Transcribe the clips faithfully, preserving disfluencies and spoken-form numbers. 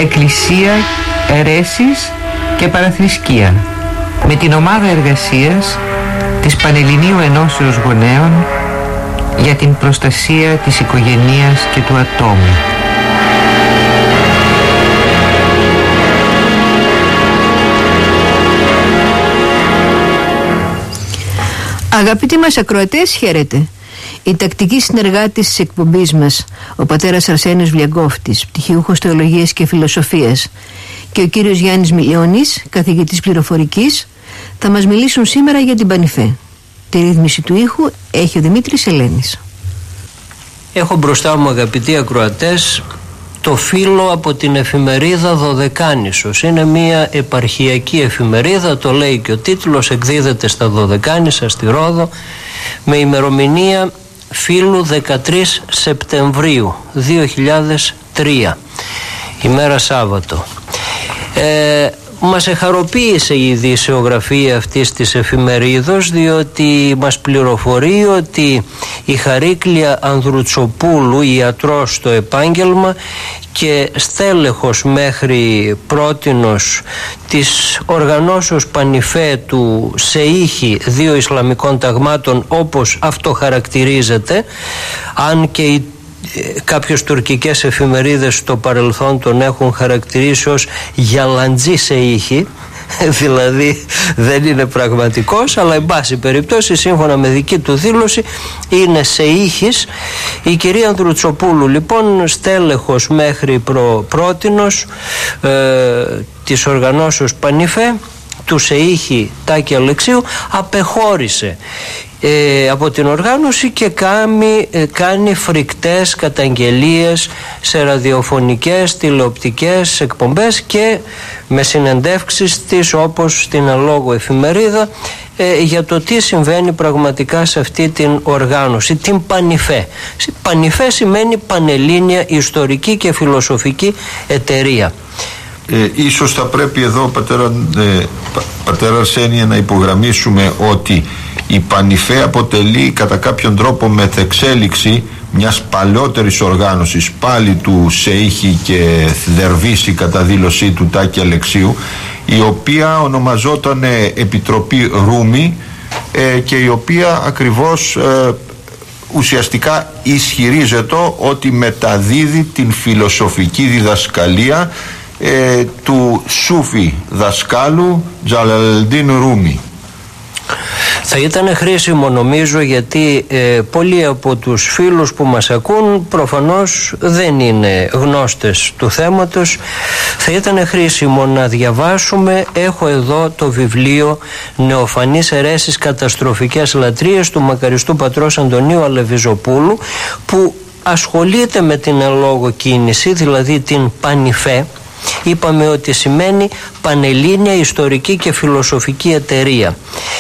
Εκκλησία, αιρέσεις και παραθρησκεία, με την ομάδα εργασίας της Πανελληνίου Ενώσεως Γονέων για την προστασία της οικογενείας και του ατόμου. Αγαπητοί μας ακροατές, χαίρετε. Η τακτική συνεργάτης της εκπομπής μας, ο πατέρας Αρσένιος Βλιαγκόφτης, πτυχιούχος θεολογίας και φιλοσοφίας, και ο κύριος Γιάννης Μιλιώνης, καθηγητής πληροφορικής, θα μας μιλήσουν σήμερα για την Πανιφέ. Τη ρύθμιση του ήχου έχει ο Δημήτρης Ελένης. Έχω μπροστά μου, αγαπητοί ακροατές, το φύλλο από την εφημερίδα Δωδεκάνησος. Είναι μια επαρχιακή εφημερίδα, το λέει και ο τίτλος, εκδίδεται στα Δωδεκάνησα στη Ρόδο, με ημερομηνία φύλλου δεκατρείς Σεπτεμβρίου δύο χιλιάδες τρία, ημέρα Σάββατο. Ε, μας εχαροποίησε η ειδησιογραφία αυτής της εφημερίδος, διότι μας πληροφορεί ότι η Χαρίκλια Ανδρουτσοπούλου, ιατρός στο επάγγελμα και στέλεχος μέχρι πρότινος της οργανώσεως Πανιφέ του ΣΕΙΧΙ δύο Ισλαμικών ταγμάτων, όπως αυτό χαρακτηρίζεται, αν και οι κάποιες τουρκικές εφημερίδες στο παρελθόν τον έχουν χαρακτηρίσει ως Γιαλαντζή ΣΕΙΧΙ, δηλαδή δεν είναι πραγματικός, αλλά εν πάση περιπτώσει σύμφωνα με δική του δήλωση είναι ΣΕΙΧΙς. Η κυρία Ανδρουτσοπούλου λοιπόν, στέλεχος μέχρι προ, πρότινος ε, της οργανώσεως Πανιφέ του ΣΕΙΧΙ Τάκη Αλεξίου, απεχώρησε Ε, από την οργάνωση και κάνει, ε, κάνει φρικτές καταγγελίες σε ραδιοφωνικές, τηλεοπτικές εκπομπές και με συνεντεύξεις της, όπως στην αλόγω εφημερίδα, ε, για το τι συμβαίνει πραγματικά σε αυτή την οργάνωση, την Πανιφέ. Πανιφέ σημαίνει Πανελλήνια Ιστορική και Φιλοσοφική Εταιρεία. Ε, ίσως θα πρέπει εδώ, πατέρα, ε, πα, πατέρα Αρσένια, να υπογραμμίσουμε ότι η Πανιφέ αποτελεί κατά κάποιον τρόπο μεθεξέλιξη μιας παλαιότερης οργάνωσης, πάλι του ΣΕΙΧΙ και Δερβίση κατά δήλωσή του Τάκη Αλεξίου, η οποία ονομαζόταν Επιτροπή Ρούμι ε, και η οποία ακριβώς ε, ουσιαστικά ισχυρίζεται ότι μεταδίδει την φιλοσοφική διδασκαλία ε, του Σούφι δασκάλου Τζαλαλντίν Ρούμι. Θα ήταν χρήσιμο, νομίζω, γιατί ε, πολλοί από τους φίλους που μας ακούν προφανώς δεν είναι γνώστες του θέματος. Θα ήταν χρήσιμο να διαβάσουμε, έχω εδώ το βιβλίο «Νεοφανείς αιρέσεις καταστροφικές λατρείες» του μακαριστού πατρός Αντωνίου Αλεβιζοπούλου, που ασχολείται με την εν λόγω κίνηση, δηλαδή την Πανιφέ. Είπαμε ότι σημαίνει Πανελλήνια Ιστορική και Φιλοσοφική Εταιρεία.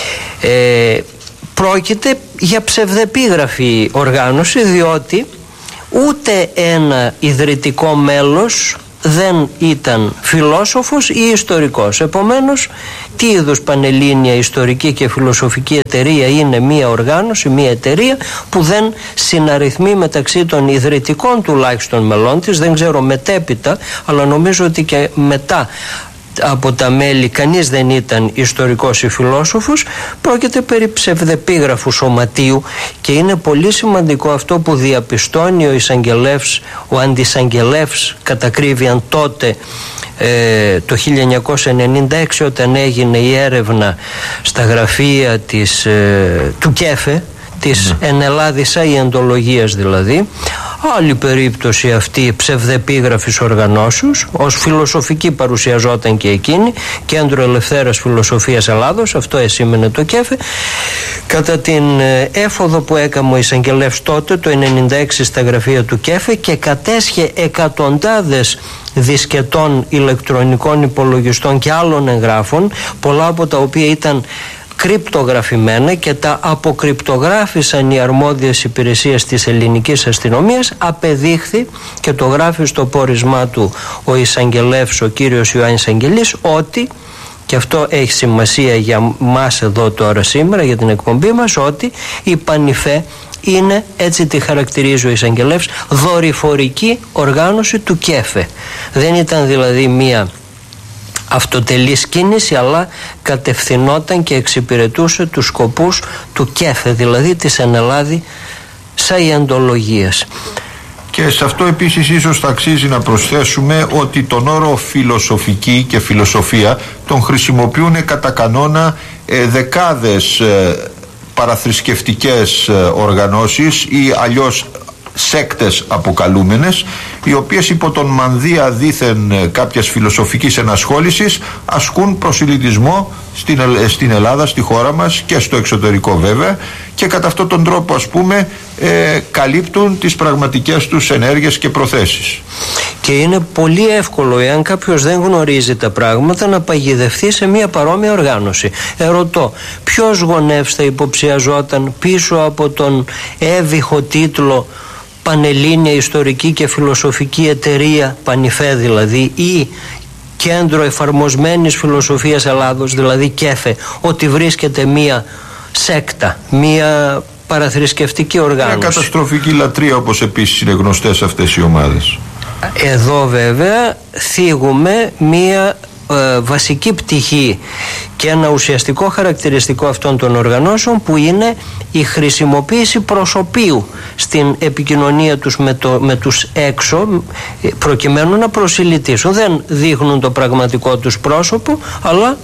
Ε, πρόκειται για ψευδεπίγραφη οργάνωση, διότι ούτε ένα ιδρυτικό μέλος δεν ήταν φιλόσοφος ή ιστορικός. Επομένως, τι είδους Πανελλήνια Ιστορική και Φιλοσοφική Εταιρεία είναι? Μία οργάνωση, μία εταιρεία που δεν συναριθμεί μεταξύ των ιδρυτικών τουλάχιστον μελών της, δεν ξέρω μετέπειτα, αλλά νομίζω ότι και μετά από τα μέλη κανείς δεν ήταν ιστορικός ή φιλόσοφος. Πρόκειται περί ψευδεπίγραφου σωματείου και είναι πολύ σημαντικό αυτό που διαπιστώνει ο εισαγγελεύς, ο αντισαγγελεύς κατά ακρίβειαν τότε, ε, το χίλια εννιακόσια ενενήντα έξι, όταν έγινε η έρευνα στα γραφεία της, ε, του ΚΕΦΕ, της mm. Ενελλάδισσα ή Εντολογίας δηλαδή. Άλλη περίπτωση αυτή ψευδεπίγραφης οργανώσεως, ως φιλοσοφική παρουσιαζόταν και εκείνη, Κέντρο Ελευθέρας Φιλοσοφίας Ελλάδος, αυτό εσήμενε το ΚΕΦΕ. Κατά την έφοδο που έκαμε ο εισαγγελεύς τότε το ενενήντα έξι στα γραφεία του ΚΕΦΕ και κατέσχε εκατοντάδες δισκετών ηλεκτρονικών υπολογιστών και άλλων εγγράφων, πολλά από τα οποία ήταν κρυπτογραφημένα και τα αποκρυπτογράφησαν οι αρμόδιες υπηρεσίες της ελληνικής αστυνομίας. Απεδείχθη, και το γράφει στο πόρισμά του ο εισαγγελεύς, ο κύριος Ιωάννης Αγγελής, ότι και αυτό έχει σημασία για μας εδώ τώρα σήμερα, για την εκπομπή μας, ότι η Πανιφέ είναι, έτσι τη χαρακτηρίζει ο εισαγγελεύς, δορυφορική οργάνωση του ΚΕΦΕ. Δεν ήταν δηλαδή μία αυτοτελής κίνηση, αλλά κατευθυνόταν και εξυπηρετούσε τους σκοπούς του ΚΕΦΕ, δηλαδή της Ενελάδη Σαϊεντολογίας. Και σε αυτό επίσης ίσως θα αξίζει να προσθέσουμε ότι τον όρο φιλοσοφική και φιλοσοφία τον χρησιμοποιούν κατά κανόνα ε, δεκάδες ε, παραθρησκευτικές ε, οργανώσεις ή αλλιώς σέκτες αποκαλούμενες, οι οποίες υπό τον μανδύα δήθεν ε, κάποιας φιλοσοφικής ενασχόλησης ασκούν προσιλητισμό στην, στην Ελλάδα, στη χώρα μας και στο εξωτερικό βέβαια, και κατά αυτόν τον τρόπο, ας πούμε, ε, καλύπτουν τις πραγματικές τους ενέργειες και προθέσεις. Και είναι πολύ εύκολο, εάν κάποιος δεν γνωρίζει τα πράγματα, να παγιδευτεί σε μια παρόμοια οργάνωση. Ερωτώ, ποιος γονεύς θα υποψιαζόταν πίσω από τον έβυχο τίτλο Πανελλήνια Ιστορική και Φιλοσοφική Εταιρεία, Πανιφέ δηλαδή, ή Κέντρο Εφαρμοσμένης Φιλοσοφίας Ελλάδος, δηλαδή ΚΕΦΕ, ότι βρίσκεται μία σέκτα, μία παραθρησκευτική οργάνωση. Μια καταστροφική λατρεία, όπως επίσης είναι γνωστές αυτές οι ομάδες. Εδώ βέβαια θίγουμε μία ε, βασική πτυχή και ένα ουσιαστικό χαρακτηριστικό αυτών των οργανώσεων, που είναι η χρησιμοποίηση προσωπείου στην επικοινωνία τους με, το, με τους έξω, προκειμένου να προσιλητήσουν. Δεν δείχνουν το πραγματικό τους πρόσωπο, αλλά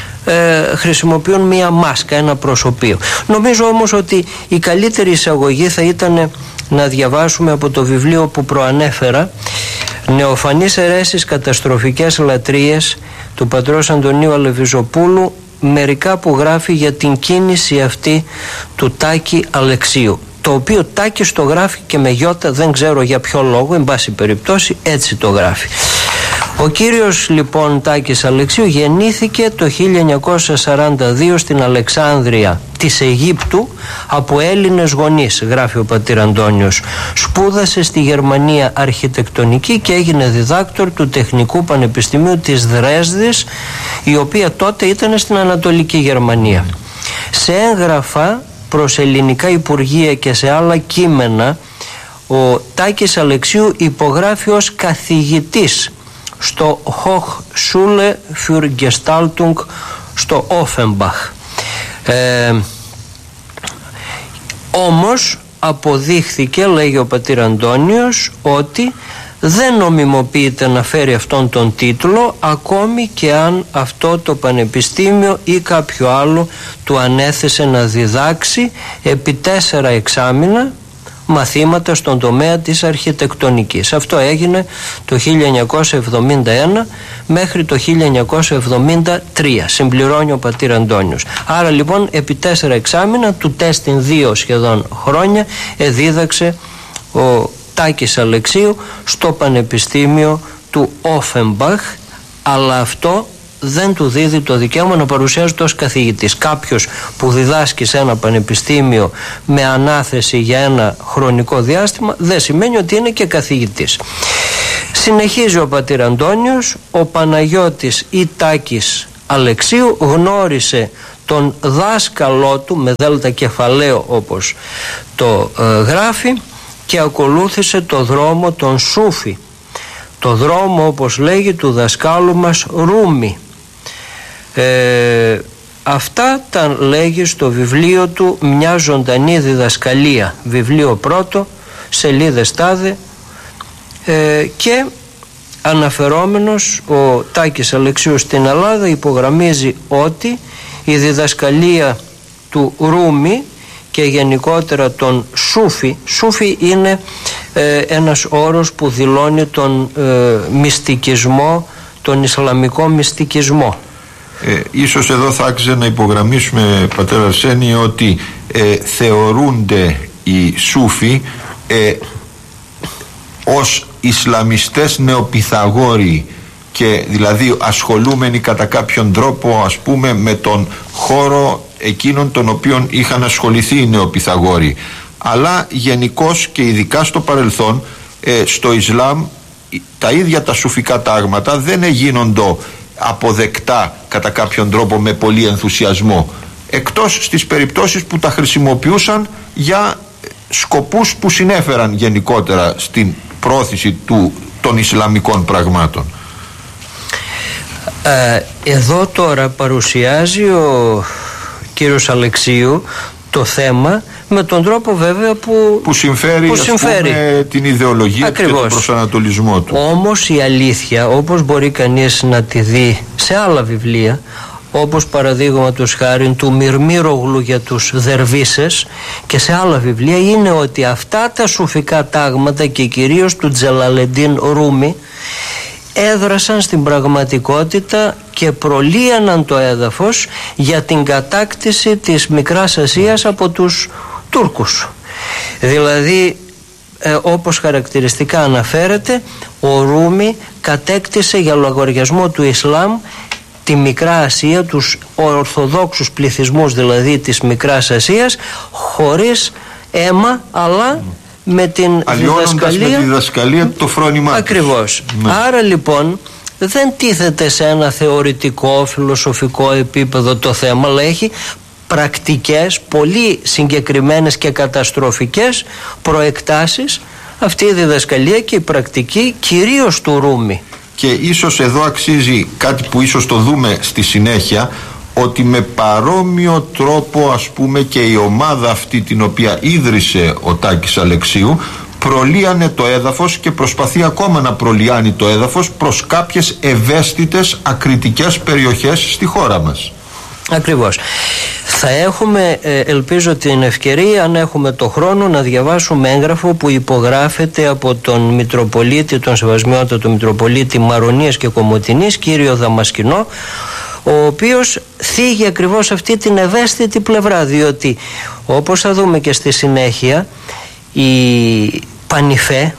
ε, χρησιμοποιούν μία μάσκα, ένα προσωπείο. Νομίζω όμως ότι η καλύτερη εισαγωγή θα ήταν να διαβάσουμε από το βιβλίο που προανέφερα, «Νεοφανείς αιρέσεις, καταστροφικές λατρείες», του πατρός Αντωνίου Αλεβιζοπούλου, μερικά που γράφει για την κίνηση αυτή του Τάκη Αλεξίου, το οποίο Τάκης το γράφει και με γιώτα, δεν ξέρω για ποιο λόγο, εν πάση περιπτώσει έτσι το γράφει. Ο κύριος λοιπόν Τάκης Αλεξίου γεννήθηκε το χίλια εννιακόσια σαράντα δύο στην Αλεξάνδρεια της Αιγύπτου από Έλληνες γονείς, γράφει ο πατήρ Αντώνιος. Σπούδασε στη Γερμανία αρχιτεκτονική και έγινε διδάκτορ του Τεχνικού Πανεπιστημίου της Δρέσδης, η οποία τότε ήταν στην Ανατολική Γερμανία. Σε έγγραφα προς ελληνικά υπουργεία και σε άλλα κείμενα, ο Τάκης Αλεξίου υπογράφει ως καθηγητής στο Hochschule für Gestaltung στο Offenbach. Ε, όμως αποδείχθηκε, λέγει ο πατήρ Αντώνιος, ότι δεν νομιμοποιείται να φέρει αυτόν τον τίτλο, ακόμη και αν αυτό το πανεπιστήμιο ή κάποιο άλλο του ανέθεσε να διδάξει επί τέσσερα εξάμηνα μαθήματα στον τομέα της αρχιτεκτονικής. Αυτό έγινε το χίλια εννιακόσια εβδομήντα ένα μέχρι το χίλια εννιακόσια εβδομήντα τρία, συμπληρώνει ο πατήρ Αντώνιος. Άρα λοιπόν επί τέσσερα εξάμηνα, του τέστην δύο σχεδόν χρόνια, εδίδαξε ο Τάκης Αλεξίου στο Πανεπιστήμιο του Offenbach, αλλά αυτό δεν του δίδει το δικαίωμα να παρουσιάζεται ως καθηγητής. Κάποιος που διδάσκει σε ένα πανεπιστήμιο με ανάθεση για ένα χρονικό διάστημα δεν σημαίνει ότι είναι και καθηγητής. Συνεχίζει ο πατήρ Αντώνιος, ο Παναγιώτης ή Τάκης Αλεξίου γνώρισε τον δάσκαλό του, με δέλτα κεφαλαίο όπως το ε, γράφει, και ακολούθησε το δρόμο των Σούφι, το δρόμο, όπως λέγει, του δασκάλου μας Ρούμι. Ε, αυτά τα λέγει στο βιβλίο του «Μια ζωντανή διδασκαλία», βιβλίο πρώτο, σελίδες τάδε, ε, και αναφερόμενος ο Τάκης Αλεξίου στην Ελλάδα υπογραμμίζει ότι η διδασκαλία του Ρούμι και γενικότερα τον Σούφι, Σούφι είναι ε, ένας όρος που δηλώνει τον ε, μυστικισμό, τον Ισλαμικό μυστικισμό. Ε, ίσως εδώ θα άξιζε να υπογραμμίσουμε, πατέρα Αρσένη, ότι ε, θεωρούνται οι Σούφοι ε, ως Ισλαμιστές νεοπιθαγόροι, και δηλαδή ασχολούμενοι κατά κάποιον τρόπο, ας πούμε, με τον χώρο εκείνων των οποίων είχαν ασχοληθεί οι νεοπιθαγόροι. Αλλά γενικώς και ειδικά στο παρελθόν, ε, στο Ισλάμ τα ίδια τα σουφικά τάγματα δεν εγίνοντο αποδεκτά κατά κάποιον τρόπο με πολύ ενθουσιασμό, εκτός στις περιπτώσεις που τα χρησιμοποιούσαν για σκοπούς που συνέφεραν γενικότερα στην πρόθεση του, των Ισλαμικών πραγμάτων. Ε, εδώ τώρα παρουσιάζει ο κύριος Αλεξίου το θέμα με τον τρόπο βέβαια που, που συμφέρει, που ας συμφέρει. Πούμε, την ιδεολογία του και τον προσανατολισμό του. Όμως η αλήθεια, όπως μπορεί κανείς να τη δει σε άλλα βιβλία, όπως παραδείγματος χάρη του Μυρμήρογλου για τους Δερβίσες και σε άλλα βιβλία, είναι ότι αυτά τα σουφικά τάγματα και κυρίως του Τζελαλεντίν Ρούμι έδρασαν στην πραγματικότητα και προλύαναν το έδαφος για την κατάκτηση της Μικράς Ασίας από τους Τούρκους. Δηλαδή, ε, όπως χαρακτηριστικά αναφέρεται, ο Ρούμι κατέκτησε για λογαριασμό του Ισλάμ τη Μικρά Ασία, τους ορθοδόξους πληθυσμούς δηλαδή της Μικράς Ασίας, χωρίς αίμα, αλλά με την διδασκαλία, με τη διδασκαλία το φρόνημά τους. Ακριβώς. Ναι. Άρα λοιπόν δεν τίθεται σε ένα θεωρητικό, φιλοσοφικό επίπεδο το θέμα, αλλά έχει πρακτικές, πολύ συγκεκριμένες και καταστροφικές προεκτάσεις αυτή η διδασκαλία και η πρακτική κυρίως του Ρούμι. Και ίσως εδώ αξίζει κάτι που ίσως το δούμε στη συνέχεια, ότι με παρόμοιο τρόπο, ας πούμε, και η ομάδα αυτή την οποία ίδρυσε ο Τάκης Αλεξίου προλύανε το έδαφος και προσπαθεί ακόμα να προλυάνει το έδαφος προς κάποιες ευαίσθητες ακριτικές περιοχές στη χώρα μας. Ακριβώς. Θα έχουμε, ελπίζω, την ευκαιρία, αν έχουμε το χρόνο, να διαβάσουμε έγγραφο που υπογράφεται από τον Μητροπολίτη, τον Σεβασμιότατο Μητροπολίτη Μαρονίας και Κομοτηνής, κύριο Δαμασκηνό, ο οποίος θίγει ακριβώς αυτή την ευαίσθητη πλευρά, διότι όπως θα δούμε και στη συνέχεια, η Πανιφέ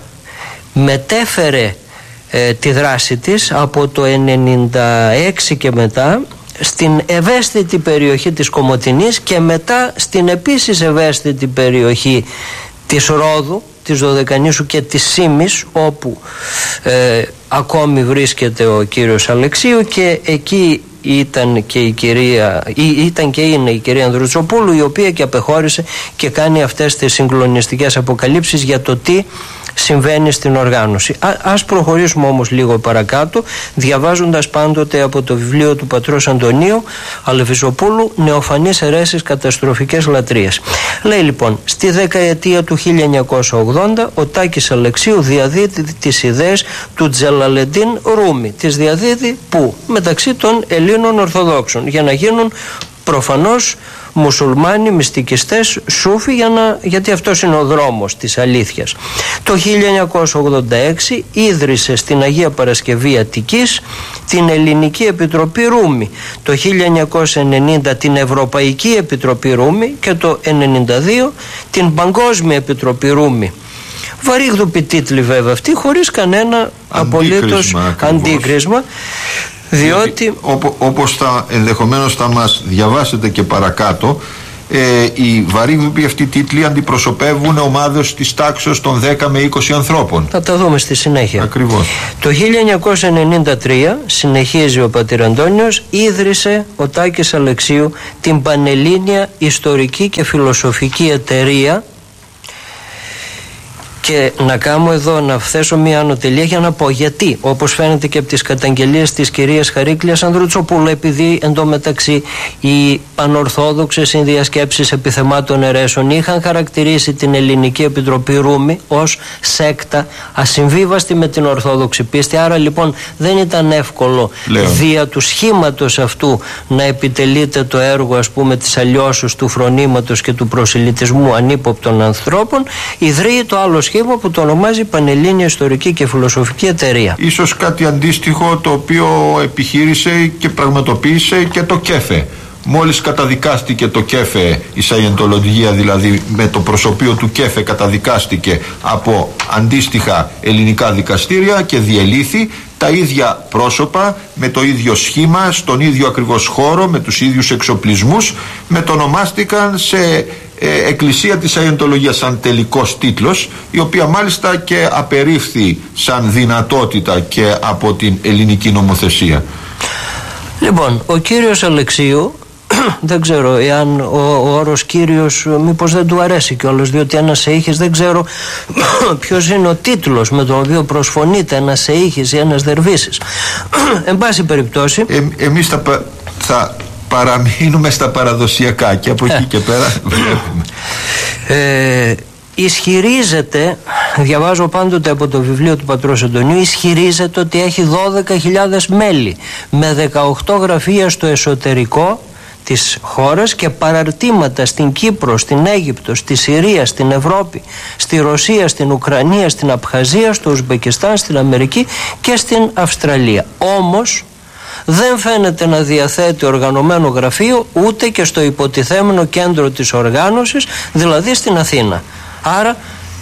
μετέφερε ε, τη δράση της από το ενενήντα έξι και μετά στην ευαίσθητη περιοχή της Κομοτηνής και μετά στην επίσης ευαίσθητη περιοχή της Ρόδου, της Δωδεκανήσου και της Σύμης, όπου ε, ακόμη βρίσκεται ο κύριος Αλεξίου, και εκεί ήταν και η κυρία, ήταν και είναι η κυρία Ανδρουτσοπούλου, η οποία και απεχώρησε και κάνει αυτές τις συγκλονιστικές αποκαλύψεις για το τι συμβαίνει στην οργάνωση. Α, ας προχωρήσουμε όμως λίγο παρακάτω, διαβάζοντας πάντοτε από το βιβλίο του πατρός Αντωνίου Αλεφισοπούλου, «Νεοφανείς αιρέσεις, καταστροφικές λατρείες». Λέει λοιπόν, στη δεκαετία του χίλια εννιακόσια ογδόντα ο Τάκης Αλεξίου διαδίδει τις ιδέες του Τζελαλεντίν Ρούμι. Τις διαδίδει πού? Μεταξύ των Ελλήνων Ορθοδόξων, για να γίνουν προφανώς μουσουλμάνοι, μυστικιστές, σούφοι, για να, γιατί αυτός είναι ο δρόμος της αλήθειας. Το χίλια εννιακόσια ογδόντα έξι ίδρυσε στην Αγία Παρασκευή Αττικής την Ελληνική Επιτροπή Ρούμι, το χίλια εννιακόσια ενενήντα την Ευρωπαϊκή Επιτροπή Ρούμι και το ενενήντα δύο την Παγκόσμια Επιτροπή Ρούμι. Βαρύγδουποι τίτλοι βέβαια αυτοί, χωρίς κανένα απολύτως αντίκρισμα. Διότι Όπω, όπως θα, ενδεχομένως θα μας διαβάσετε και παρακάτω, ε, οι βαρύγδουποι αυτοί τίτλοι αντιπροσωπεύουν ομάδες της τάξης των δέκα με είκοσι ανθρώπων. Θα τα δούμε στη συνέχεια. Ακριβώς. Το χίλια εννιακόσια ενενήντα τρία, συνεχίζει ο πατήρ Αντώνιος, ίδρυσε ο Τάκης Αλεξίου την Πανελλήνια Ιστορική και Φιλοσοφική Εταιρεία. Και να κάνω εδώ, να θέσω μια ανωτελεία για να πω γιατί, όπως φαίνεται και από τις καταγγελίες της κυρίας Χαρίκλειας Ανδρουτσοπούλου, επειδή εντωμεταξύ οι πανορθόδοξες συνδιασκέψεις επιθεμάτων αιρέσεων είχαν χαρακτηρίσει την Ελληνική Επιτροπή Ρούμι ως σέκτα ασυμβίβαστη με την ορθόδοξη πίστη. Άρα λοιπόν δεν ήταν εύκολο Λέω. δια του σχήματος αυτού να επιτελείται το έργο, ας πούμε, της αλλιώσεως του φρονήματος και του προσελητισμού ανύποπτων ανθρώπων. Ιδρύει το άλλο σχήμα που το ονομάζει Πανελλήνια Ιστορική και Φιλοσοφική Εταιρεία. Ίσως κάτι αντίστοιχο το οποίο επιχείρησε και πραγματοποίησε και το ΚΕΦΕ. Μόλις καταδικάστηκε το ΚΕΦΕ, η Σαϊεντολογία δηλαδή, με το προσωπείο του ΚΕΦΕ καταδικάστηκε από αντίστοιχα ελληνικά δικαστήρια και διελήθη, τα ίδια πρόσωπα με το ίδιο σχήμα, στον ίδιο ακριβώς χώρο, με τους ίδιους εξοπλισμούς, μετονομάστηκαν σε ε, Εκκλησία της Σαϊεντολογίας σαν τελικός τίτλος, η οποία μάλιστα και απερίφθη σαν δυνατότητα και από την ελληνική νομοθεσία. Λοιπόν, ο κύριος Αλεξίου, δεν ξέρω εάν ο, ο όρος κύριος μήπως δεν του αρέσει κιόλας, διότι ένας σεΐχης, δεν ξέρω ποιος είναι ο τίτλος με τον οποίο προσφωνείται ένας σεΐχης ή ένας δερβίσης. Εν πάση περιπτώσει, ε, εμείς θα, θα παραμείνουμε στα παραδοσιακά και από εκεί ε. και πέρα βλέπουμε. Ε, ισχυρίζεται, διαβάζω πάντοτε από το βιβλίο του πατρός Αντωνίου, ισχυρίζεται ότι έχει δώδεκα χιλιάδες μέλη με δεκαοκτώ γραφεία στο εσωτερικό της χώρας και παραρτήματα στην Κύπρο, στην Αίγυπτο, στη Συρία, στην Ευρώπη, στη Ρωσία, στην Ουκρανία, στην Απχαζία, στο Ουσμπεκιστάν, στην Αμερική και στην Αυστραλία. Όμως δεν φαίνεται να διαθέτει οργανωμένο γραφείο ούτε και στο υποτιθέμενο κέντρο της οργάνωσης, δηλαδή στην Αθήνα. Άρα,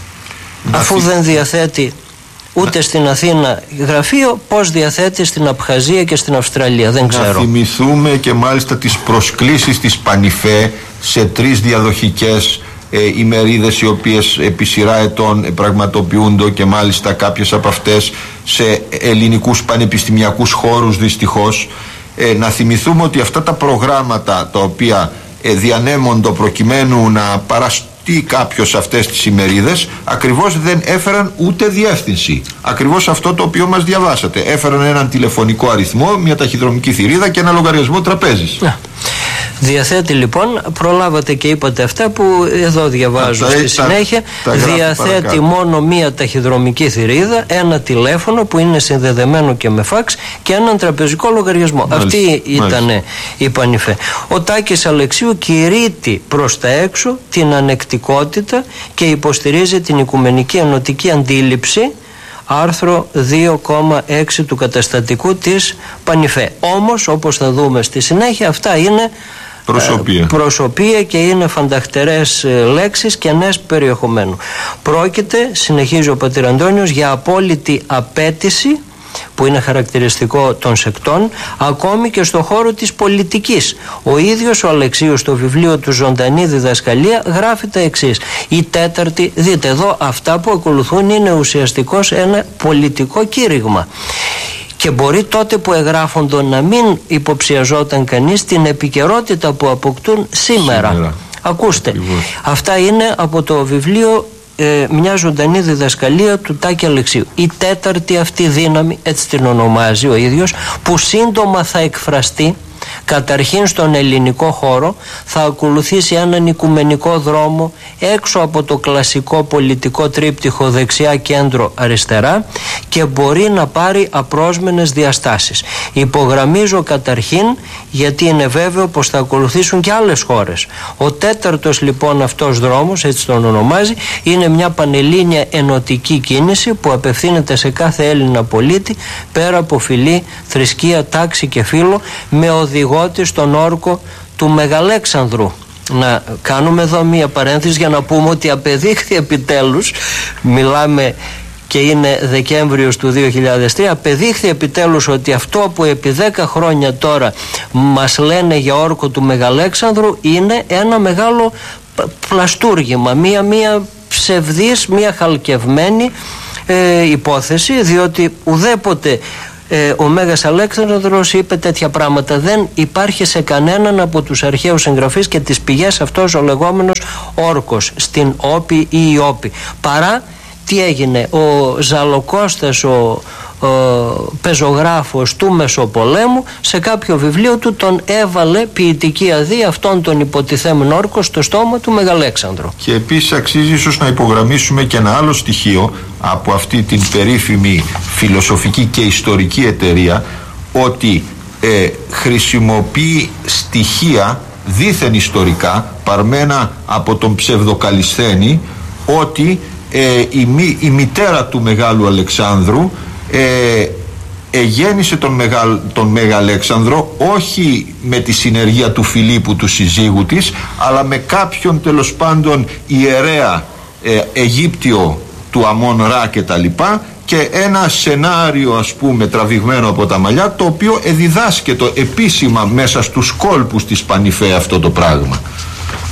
να αφού θυ... δεν διαθέτει ούτε να... στην Αθήνα γραφείο, πώς διαθέτει στην Απχαζία και στην Αυστραλία, δεν ξέρω. Να θυμηθούμε και μάλιστα τις προσκλήσεις της Πανιφέ σε τρεις διαδοχικές ε, ημερίδες, οι οποίες επί σειρά ετών πραγματοποιούνται, και μάλιστα κάποιες από αυτές σε ελληνικούς πανεπιστημιακούς χώρους δυστυχώς. Ε, να θυμηθούμε ότι αυτά τα προγράμματα τα οποία ε, διανέμονται προκειμένου να παραστούν τι κάποιος αυτές τις ημερίδες ακριβώς δεν έφεραν ούτε διεύθυνση. Ακριβώς αυτό το οποίο μας διαβάσατε. Έφεραν έναν τηλεφωνικό αριθμό, μια ταχυδρομική θηρίδα και ένα λογαριασμό τραπέζης. Yeah. Διαθέτει λοιπόν, προλάβατε και είπατε αυτά που εδώ διαβάζω στη συνέχεια, τα, τα διαθέτει παρακάτω. Μόνο μία ταχυδρομική θηρίδα, ένα τηλέφωνο που είναι συνδεδεμένο και με φαξ και έναν τραπεζικό λογαριασμό. Μάλιστα, αυτή ήταν η Πανιφέ. Ο Τάκης Αλεξίου κηρύττει προς τα έξω την ανεκτικότητα και υποστηρίζει την οικουμενική ενωτική αντίληψη, άρθρο δύο κόμμα έξι του καταστατικού της Πανιφέ. Όμως, όπως θα δούμε στη συνέχεια, αυτά είναι προσωπία, προσωπία και είναι φανταχτερές λέξεις και νέες περιεχομένου. Πρόκειται, συνεχίζει ο πατήρ Αντώνιος, για απόλυτη απέτηση που είναι χαρακτηριστικό των σεκτών, ακόμη και στο χώρο της πολιτικής. Ο ίδιος ο Αλεξίου στο βιβλίο του «Ζωντανή διδασκαλία» γράφει τα εξής. Η τέταρτη, δείτε εδώ, αυτά που ακολουθούν είναι ουσιαστικώς ένα πολιτικό κήρυγμα. Και μπορεί τότε που εγγράφονται να μην υποψιαζόταν κανείς την επικαιρότητα που αποκτούν σήμερα. σήμερα. Ακούστε, Ακριβώς. αυτά είναι από το βιβλίο ε, «Μια ζωντανή διδασκαλία» του Τάκη Αλεξίου. Η τέταρτη αυτή δύναμη, έτσι την ονομάζει ο ίδιος, που σύντομα θα εκφραστεί καταρχήν στον ελληνικό χώρο, θα ακολουθήσει έναν οικουμενικό δρόμο έξω από το κλασικό πολιτικό τρίπτυχο δεξιά κέντρο αριστερά και μπορεί να πάρει απρόσμενες διαστάσεις. Υπογραμμίζω καταρχήν, γιατί είναι βέβαιο πως θα ακολουθήσουν και άλλες χώρες. Ο τέταρτος λοιπόν αυτός δρόμος, έτσι τον ονομάζει, είναι μια πανελλήνια ενωτική κίνηση που απευθύνεται σε κάθε Έλληνα πολίτη πέρα από φυλή, θρησκεία, τάξη και φύλο, με οδηγό στον όρκο του Μεγαλέξανδρου. Να κάνουμε εδώ μία παρένθεση για να πούμε ότι απεδείχθη επιτέλους, μιλάμε και είναι Δεκέμβριος του δύο χιλιάδες τρία, απεδείχθη επιτέλους ότι αυτό που επί δέκα χρόνια τώρα μας λένε για όρκο του Μεγαλέξανδρου είναι ένα μεγάλο πλαστούργημα, μία, μία ψευδής, μία χαλκευμένη ε, υπόθεση, διότι ουδέποτε Ε, ο Μέγας Αλέξανδρος είπε τέτοια πράγματα. Δεν υπάρχει σε κανέναν από τους αρχαίους εγγραφείς και τις πηγές αυτός ο λεγόμενος όρκος στην Όπη ή η Όπη. Παρά τι έγινε, ο Ζαλοκώστας, ο, ο πεζογράφος του Μεσοπολέμου, σε κάποιο βιβλίο του τον έβαλε ποιητική αδεία αυτόν τον υποτιθέμενο όρκο στο στόμα του Μεγαλέξανδρου. Και επίσης αξίζει ίσως να υπογραμμίσουμε και ένα άλλο στοιχείο από αυτή την περίφημη φιλοσοφική και ιστορική εταιρεία, ότι ε, χρησιμοποιεί στοιχεία δήθεν ιστορικά παρμένα από τον ψευδοκαλισθένη, ότι ε, η, μη, η μητέρα του Μεγάλου Αλεξάνδρου ε, εγέννησε τον, Μεγα, τον Μεγαλέξανδρο όχι με τη συνεργία του Φιλίππου, του συζύγου της, αλλά με κάποιον τέλος πάντων ιερέα ε, Αιγύπτιο του Αμών Ρα και τα λοιπά, και ένα σενάριο ας πούμε τραβηγμένο από τα μαλλιά, το οποίο εδιδάσκεται επίσημα μέσα στους κόλπους της Πανιφέ αυτό το πράγμα.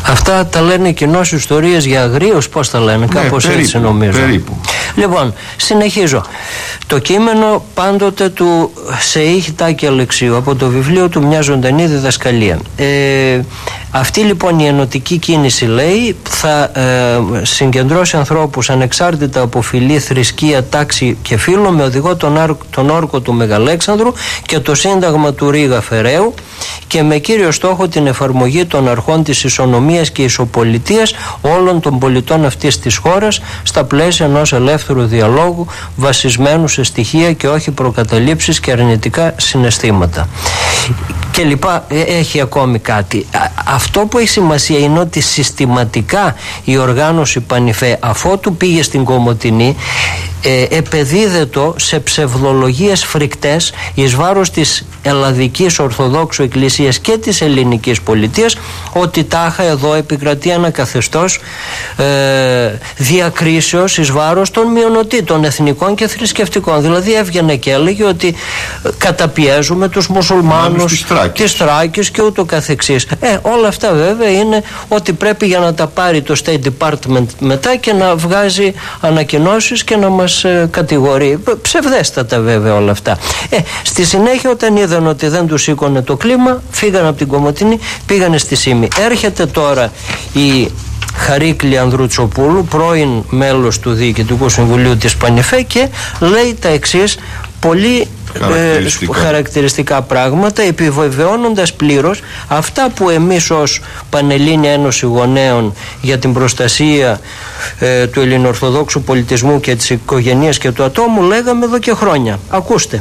Αυτά τα λένε κοινώς ιστορίες για αγρίους, πώς τα λένε, ναι, κάπως περίπου, έτσι νομίζω. Περίπου. Λοιπόν, συνεχίζω. Το κείμενο πάντοτε του Σεΐχ Τάκη Αλεξίου, από το βιβλίο του «Μια ζωντανή διδασκαλία». Ε, αυτή λοιπόν η ενωτική κίνηση, λέει, θα ε, συγκεντρώσει ανθρώπους ανεξάρτητα από φυλή, θρησκεία, τάξη και φύλο, με οδηγό τον, άρ, τον όρκο του Μεγαλέξανδρου και το σύνταγμα του Ρήγα Φεραίου, και με κύριο στόχο την εφαρμογή των αρχών της ισονομίας και ισοπολιτείας όλων των πολιτών αυτής της χώρας στα πλαίσια ενός ελεύθερου διαλόγου βασισμένου σε στοιχεία και όχι προκαταλήψεις και αρνητικά συναισθήματα. Και λοιπά. Έχει ακόμη κάτι. Αυτό που έχει σημασία είναι ότι συστηματικά η οργάνωση Πανιφέ, αφότου πήγε στην Κομοτηνή, ε, επεδίδετο σε ψευδολογίες φρικτές εις βάρος της Ελλαδικής Ορθοδόξου Εκκλησίας και της ελληνικής πολιτείας, ότι τάχα εδώ επικρατεί ένα καθεστώς ε, διακρίσεως εις βάρος των μειονοτήτων εθνικών και θρησκευτικών. Δηλαδή έβγαινε και έλεγε ότι καταπιέζουμε τους μουσουλμάνους, τις Θράκης και ούτω καθεξής. Ε, όλα αυτά βέβαια είναι ότι πρέπει για να τα πάρει το State Department μετά και να βγάζει ανακοινώσεις και να μας ε, κατηγορεί. Ψευδέστατα βέβαια όλα αυτά. Ε, στη συνέχεια, όταν είδαν ότι δεν τους σήκωνε το κλίμα, φύγαν από την Κομοτηνή, πήγανε στη Σύμη. Έρχεται τώρα η Χαρίκλη Ανδρουτσοπούλου, πρώην μέλος του Διοικητικού Συμβουλίου της Πανιφέ, και λέει τα εξής πολύ χαρακτηριστικά. Ε, χαρακτηριστικά πράγματα, επιβεβαιώνοντας πλήρως αυτά που εμείς ως Πανελλήνια Ένωση Γονέων για την προστασία ε, του ελληνοορθοδόξου πολιτισμού και της οικογενείας και του ατόμου λέγαμε εδώ και χρόνια. Ακούστε.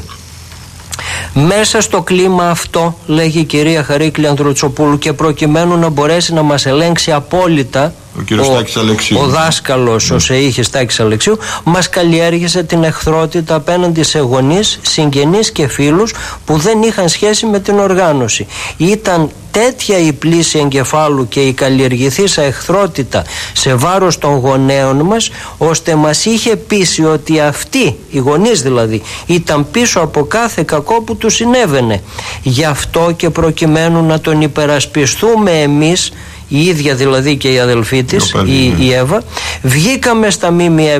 Μέσα στο κλίμα αυτό, λέγει η κυρία Χαρίκλη Ανδρουτσοπούλου, και προκειμένου να μπορέσει να μας ελέγξει απόλυτα ο, ο, ο δάσκαλος, mm. ο Σεΐχης Τάκης Αλεξίου, μας καλλιέργησε την εχθρότητα απέναντι σε γονείς, συγγενείς και φίλους που δεν είχαν σχέση με την οργάνωση. Ήταν τέτοια η πλήση εγκεφάλου και η καλλιεργηθήσα εχθρότητα σε βάρος των γονέων μας, ώστε μας είχε πείσει ότι αυτοί, οι γονείς δηλαδή, ήταν πίσω από κάθε κακό που του συνέβαινε. Γι' αυτό και προκειμένου να τον υπερασπιστούμε εμείς, η ίδια δηλαδή και η αδελφή της, η, η Εύα, βγήκαμε στα ΜΜΕ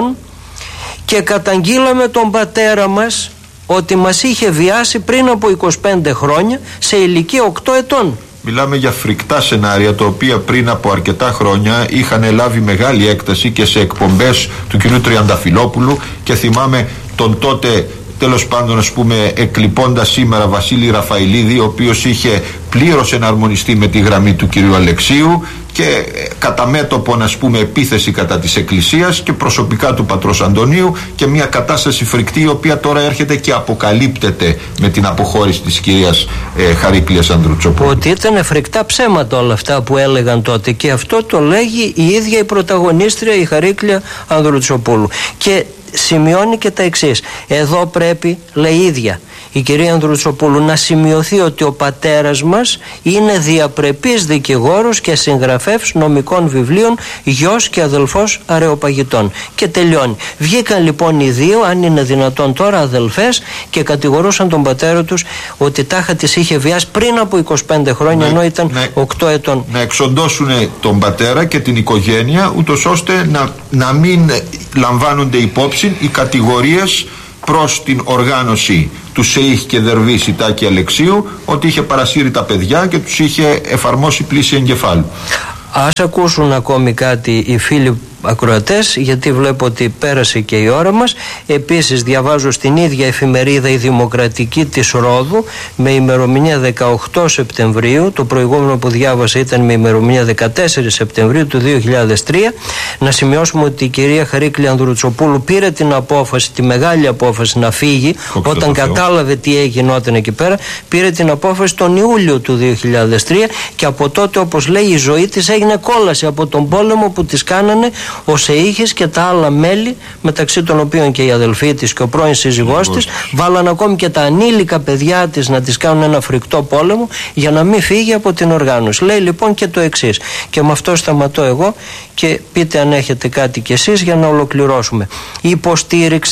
και καταγγείλαμε τον πατέρα μας ότι μας είχε βιάσει πριν από είκοσι πέντε χρόνια σε ηλικία οκτώ ετών. Μιλάμε για φρικτά σενάρια, τα οποία πριν από αρκετά χρόνια είχαν λάβει μεγάλη έκταση και σε εκπομπές του κ. Τριανταφυλόπουλου, και θυμάμαι τον τότε, τέλος πάντων, ας πούμε, εκλειπώντας σήμερα, Βασίλη Ραφαηλίδη, ο οποίος είχε πλήρως εναρμονιστεί με τη γραμμή του κυρίου Αλεξίου και κατά μέτωπον, ας πούμε, επίθεση κατά της Εκκλησίας και προσωπικά του πατρός Αντωνίου, και μια κατάσταση φρικτή, η οποία τώρα έρχεται και αποκαλύπτεται με την αποχώρηση της κυρίας ε, Χαρίκλειας Ανδρουτσοπούλου. Ότι ήταν φρικτά ψέματα όλα αυτά που έλεγαν τότε, και αυτό το λέγει η ίδια η πρωταγωνίστρια, η Χαρίκλεια Ανδρουτσοπούλου. Και σημειώνει και τα εξής. Εδώ πρέπει, λέει η ίδια η κυρία Ανδρουτσοπούλου, να σημειωθεί ότι ο πατέρας μας είναι διαπρεπής δικηγόρος και συγγραφεύς νομικών βιβλίων, γιος και αδελφός αρεοπαγητών. Και τελειώνει. Βγήκαν λοιπόν οι δύο, αν είναι δυνατόν τώρα, αδελφές, και κατηγορούσαν τον πατέρα τους ότι τάχα τις είχε βιάσει πριν από είκοσι πέντε χρόνια, ναι, ενώ ήταν ναι, οκτώ ετών. Να εξοντώσουν τον πατέρα και την οικογένεια, ούτως ώστε να, να μην λαμβάνονται υπόψη οι κατηγορίες προς την οργάνωση του Σεΐχ και Δερβίση Τάκη Αλεξίου, ότι είχε παρασύρει τα παιδιά και τους είχε εφαρμόσει πλήση εγκεφάλου. Ας ακούσουν ακόμη κάτι οι φίλοι ακροατές, γιατί βλέπω ότι πέρασε και η ώρα μας. Επίσης διαβάζω στην ίδια εφημερίδα η Δημοκρατική της Ρόδου με ημερομηνία δεκαοκτώ Σεπτεμβρίου, το προηγούμενο που διάβασα ήταν με ημερομηνία δεκατέσσερις Σεπτεμβρίου του δύο χιλιάδες τρία. Να σημειώσουμε ότι η κυρία Χαρίκλη Ανδρουτσοπούλου πήρε την απόφαση, τη μεγάλη απόφαση να φύγει, Κόψε όταν κατάλαβε τι έγινόταν εκεί πέρα. Πήρε την απόφαση τον Ιούλιο του δύο χιλιάδες τρία, και από τότε, όπως λέει, η ζωή της έγινε κόλαση από τον πόλεμο που της κάνανε ο Σεΐχης και τα άλλα μέλη, μεταξύ των οποίων και η αδελφή της και ο πρώην σύζυγός της. Βάλαν ακόμη και τα ανήλικα παιδιά της να της κάνουν ένα φρικτό πόλεμο για να μην φύγει από την οργάνωση. Λέει λοιπόν και το εξής, και με αυτό σταματώ εγώ, και πείτε αν έχετε κάτι κι εσείς για να ολοκληρώσουμε. Υποστήριξε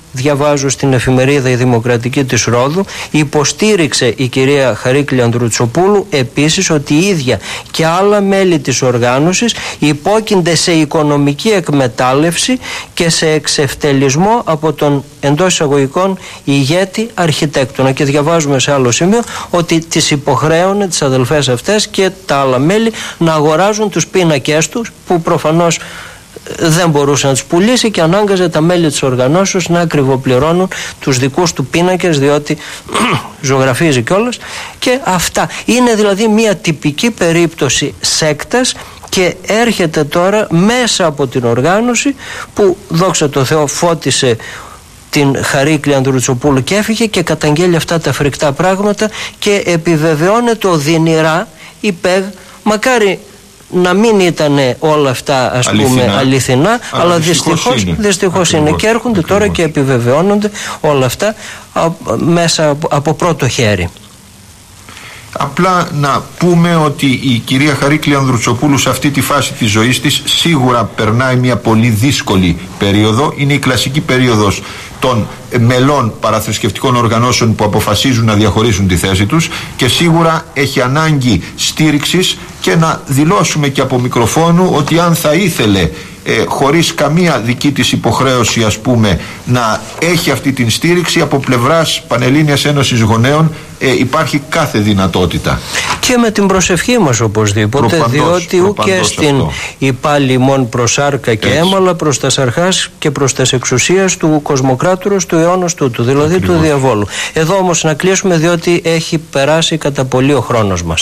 διαβάζω στην εφημερίδα η Δημοκρατική της Ρόδου, υποστήριξε η κυρία Χαρίκλη Ανδρουτσοπούλου επίσης ότι η ίδια και άλλα μέλη της οργάνωσης υπόκεινται σε οικονομική εκμετάλλευση και σε εξευτελισμό από τον εντός εισαγωγικών ηγέτη αρχιτέκτονα. Και διαβάζουμε σε άλλο σημείο ότι τις υποχρέωνε τις αδελφές αυτές και τα άλλα μέλη να αγοράζουν τους πίνακές τους, που προφανώς δεν μπορούσε να τους πουλήσει, και ανάγκαζε τα μέλη της οργανώσεως να ακριβοπληρώνουν τους δικούς του πίνακες, διότι ζωγραφίζει κιόλας. Και αυτά είναι δηλαδή μια τυπική περίπτωση σέκτας, και έρχεται τώρα μέσα από την οργάνωση που, δόξα τω Θεώ, φώτισε την Χαρίκλη Ανδρουτσοπούλου και έφυγε και καταγγέλει αυτά τα φρικτά πράγματα και επιβεβαιώνεται οδυνηρά η ΠΕΓ. Μακάρι να μην ήταν όλα αυτά, ας αληθινά, πούμε αληθινά, αλλά, αλλά δυστυχώς είναι, δυστυχώς είναι. Και έρχονται ακριβώς τώρα και επιβεβαιώνονται όλα αυτά α, μέσα από, από πρώτο χέρι. Απλά να πούμε ότι η κυρία Χαρίκλη Ανδρουτσοπούλου σε αυτή τη φάση της ζωής της σίγουρα περνάει μια πολύ δύσκολη περίοδο. Είναι η κλασική περίοδος των μελών παραθρησκευτικών οργανώσεων που αποφασίζουν να διαχωρίσουν τη θέση τους, και σίγουρα έχει ανάγκη στήριξης, και να δηλώσουμε και από μικροφόνου ότι αν θα ήθελε ε, χωρίς καμία δική της υποχρέωση, ας πούμε, να έχει αυτή την στήριξη από πλευράς Πανελλήνιας Ένωσης Γονέων, ε, υπάρχει κάθε δυνατότητα. Και με την προσευχή μας οπωσδήποτε, προπαντός, διότι ουκ στην υπάλληλον προς άρκα και έτσι, έμαλα προς τα σαρχάς και προς τας εξουσίας του κοσμοκράτορος του αιώνος τούτου, δηλαδή ακριβώς του διαβόλου. Εδώ όμως να κλείσουμε, διότι έχει περάσει κατά πολύ ο χρόνος μας.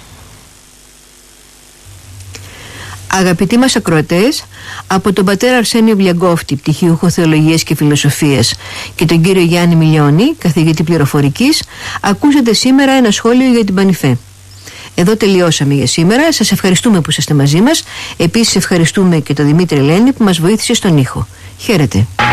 Αγαπητοί μας ακροατές, από τον πατέρα Αρσένιο Βλιαγκόφτη, πτυχιούχο Θεολογίας και Φιλοσοφίας, και τον κύριο Γιάννη Μιλιώνη, καθηγητή πληροφορικής, ακούσατε σήμερα ένα σχόλιο για την Πανιφέ. Εδώ τελειώσαμε για σήμερα. Σας ευχαριστούμε που είσαστε μαζί μας. Επίσης ευχαριστούμε και τον Δημήτρη Ελένη που μας βοήθησε στον ήχο. Χαίρετε.